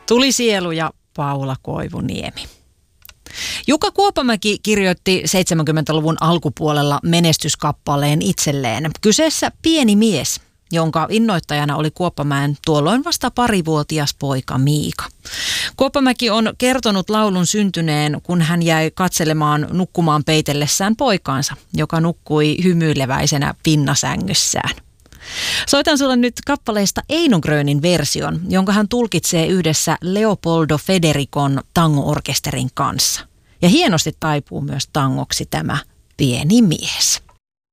Tuli sielu ja Paula Koivuniemi. Jukka Kuoppamäki kirjoitti 70-luvun alkupuolella menestyskappaleen itselleen. Kyseessä Pieni mies, jonka innoittajana oli Kuoppamäen tuolloin vasta parivuotias poika Miika. Kuoppamäki on kertonut laulun syntyneen, kun hän jäi katselemaan nukkumaan peitellessään poikaansa, joka nukkui hymyileväisenä pinnasängyssään. Soitan sulle nyt kappaleesta Eino Grönin version, jonka hän tulkitsee yhdessä Leopoldo Federicon tango-orkesterin kanssa. Ja hienosti taipuu myös tangoksi tämä Pieni mies.